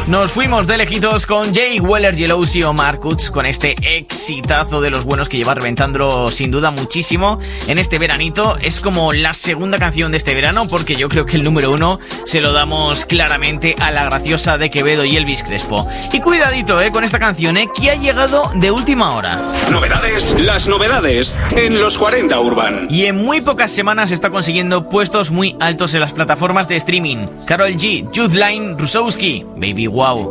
Nos fuimos de lejitos con Jay Weller, Jealousy o Marcus, con este exitazo de los buenos que lleva reventándolo sin duda muchísimo en este veranito. Es como la segunda canción de este verano, porque yo creo que el número 1 se lo damos claramente a La Graciosa de Quevedo y Elvis Crespo. Y cuidadito con esta canción que ha llegado de última hora. Novedades, las novedades en los 40 Urban. Y en muy pocas semanas está consiguiendo puestos muy altos en las plataformas de streaming. Karol G, Youth Line, Rusowski, Baby Wow.